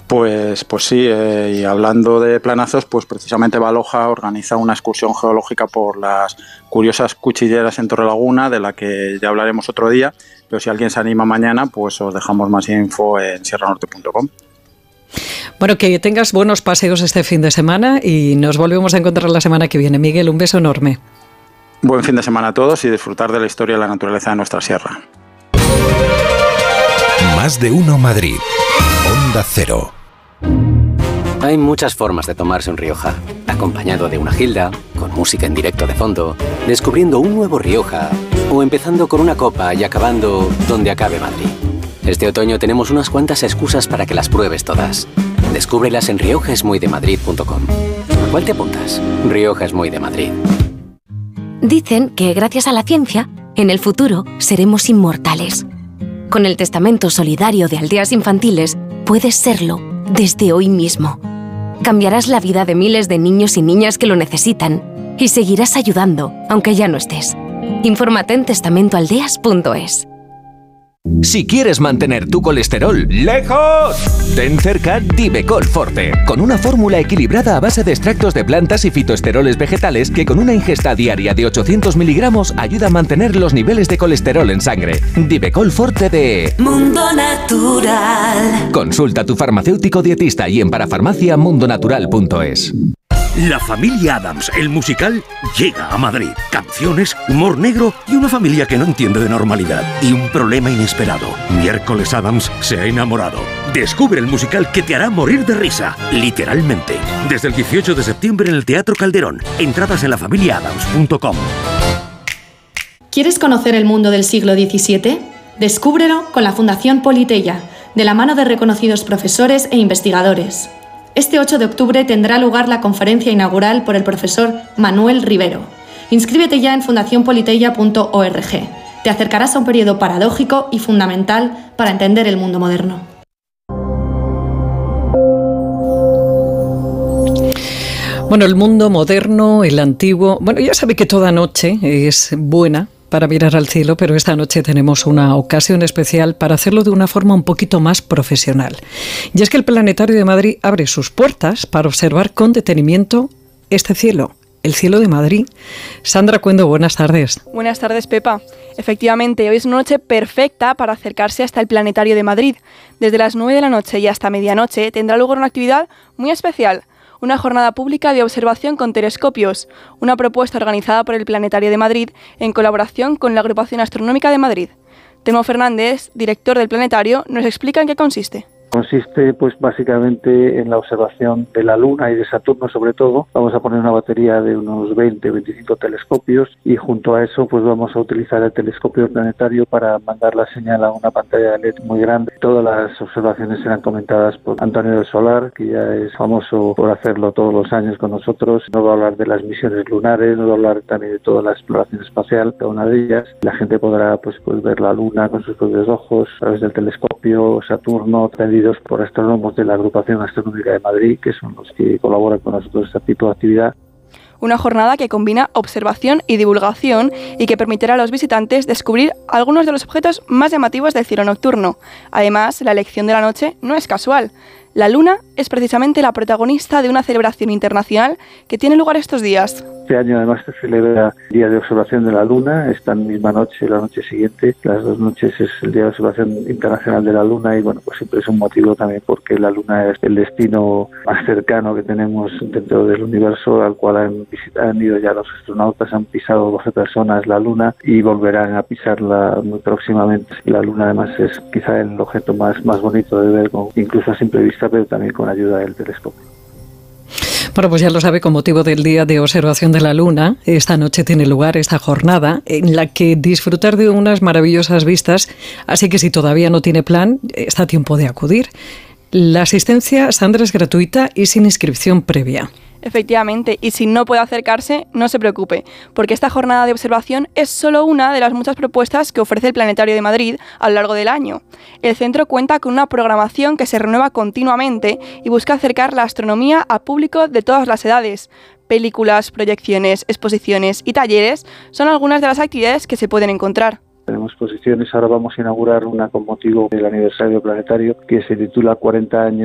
Pues sí, y hablando de planazos, pues precisamente Baloja organiza una excursión geológica por las curiosas cuchilleras en Torrelaguna, de la que ya hablaremos otro día, pero si alguien se anima mañana, pues os dejamos más info en sierranorte.com. Bueno, que tengas buenos paseos este fin de semana y nos volvemos a encontrar la semana que viene. Miguel, un beso enorme. Buen fin de semana a todos y disfrutar de la historia y la naturaleza de nuestra sierra. Más de uno Madrid. Onda Cero. Hay muchas formas de tomarse un Rioja. Acompañado de una gilda, con música en directo de fondo, descubriendo un nuevo Rioja, o empezando con una copa y acabando donde acabe Madrid. Este otoño tenemos unas cuantas excusas para que las pruebes todas. Descúbrelas en riojaesmuydemadrid.com. ¿A cuál te apuntas? Rioja es muy de Madrid. Dicen que gracias a la ciencia, en el futuro seremos inmortales. Con el testamento solidario de Aldeas Infantiles, puedes serlo desde hoy mismo. Cambiarás la vida de miles de niños y niñas que lo necesitan y seguirás ayudando, aunque ya no estés. Infórmate en testamentoaldeas.es. Si quieres mantener tu colesterol lejos, ten cerca Divecol Forte, con una fórmula equilibrada a base de extractos de plantas y fitoesteroles vegetales que con una ingesta diaria de 800 miligramos ayuda a mantener los niveles de colesterol en sangre. Divecol Forte de Mundo Natural. Consulta a tu farmacéutico dietista y en parafarmacia.mundonatural.es. La familia Addams, el musical, llega a Madrid. Canciones, humor negro y una familia que no entiende de normalidad. Y un problema inesperado. Miércoles Addams se ha enamorado. Descubre el musical que te hará morir de risa, literalmente. Desde el 18 de septiembre en el Teatro Calderón. Entradas en lafamiliaadams.com. ¿Quieres conocer el mundo del siglo XVII? Descúbrelo con la Fundación Politeia, de la mano de reconocidos profesores e investigadores. Este 8 de octubre tendrá lugar la conferencia inaugural por el profesor Manuel Rivero. Inscríbete ya en fundacionpoliteia.org. Te acercarás a un periodo paradójico y fundamental para entender el mundo moderno. Bueno, el mundo moderno, el antiguo. Bueno, ya sabe que toda noche es buena para mirar al cielo, pero esta noche tenemos una ocasión especial para hacerlo de una forma un poquito más profesional. Y es que el Planetario de Madrid abre sus puertas para observar con detenimiento este cielo, el cielo de Madrid. Sandra Cuendo, buenas tardes. Buenas tardes, Pepa. Efectivamente, hoy es una noche perfecta para acercarse hasta el Planetario de Madrid. Desde las 9 de la noche y hasta medianoche tendrá lugar una actividad muy especial. Una jornada pública de observación con telescopios, una propuesta organizada por el Planetario de Madrid en colaboración con la Agrupación Astronómica de Madrid. Telmo Fernández, director del Planetario, nos explica en qué consiste. Consiste pues básicamente en la observación de la Luna y de Saturno sobre todo. Vamos a poner una batería de unos 20-25 telescopios y junto a eso pues vamos a utilizar el telescopio planetario para mandar la señal a una pantalla de LED muy grande. Todas las observaciones serán comentadas por Antonio del Solar, que ya es famoso por hacerlo todos los años con nosotros. Nos va a hablar de las misiones lunares, nos va a hablar también de toda la exploración espacial, cada una de ellas. La gente podrá pues ver la Luna con sus propios ojos a través del telescopio, Saturno, por astrónomos de la Agrupación Astronómica de Madrid, que son los que colaboran con nosotros en este tipo de actividad. Una jornada que combina observación y divulgación y que permitirá a los visitantes descubrir algunos de los objetos más llamativos del cielo nocturno. Además, la elección de la noche no es casual. La Luna es precisamente la protagonista de una celebración internacional que tiene lugar estos días. Este año además se celebra el Día de Observación de la Luna, esta misma noche y la noche siguiente. Las dos noches es el Día de Observación Internacional de la Luna y bueno, pues siempre es un motivo también porque la Luna es el destino más cercano que tenemos dentro del universo, al cual han ido ya los astronautas, han pisado 12 personas la Luna y volverán a pisarla muy próximamente. La Luna además es quizá el objeto más bonito de ver, incluso a simple vista, pero también con ayuda del telescopio. Bueno, pues ya lo sabe, con motivo del Día de Observación de la Luna, esta noche tiene lugar esta jornada en la que disfrutar de unas maravillosas vistas, así que si todavía no tiene plan, está a tiempo de acudir. La asistencia, Sandra, es gratuita y sin inscripción previa. Efectivamente, y si no puede acercarse, no se preocupe, porque esta jornada de observación es solo una de las muchas propuestas que ofrece el Planetario de Madrid a lo largo del año. El centro cuenta con una programación que se renueva continuamente y busca acercar la astronomía a público de todas las edades. Películas, proyecciones, exposiciones y talleres son algunas de las actividades que se pueden encontrar. Tenemos exposiciones, ahora vamos a inaugurar una con motivo del aniversario planetario que se titula 40 años